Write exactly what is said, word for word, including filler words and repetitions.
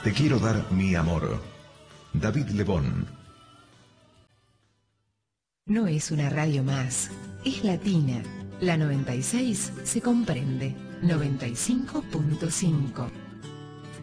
Te quiero dar mi amor. David Lebón. No es una radio más, es latina. La noventa y seis se comprende. noventa y cinco punto cinco.